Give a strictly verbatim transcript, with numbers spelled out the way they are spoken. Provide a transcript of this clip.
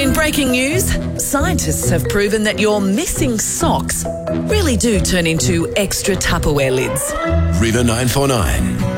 In breaking news, scientists have proven that your missing socks really do turn into extra Tupperware lids. River nine four nine.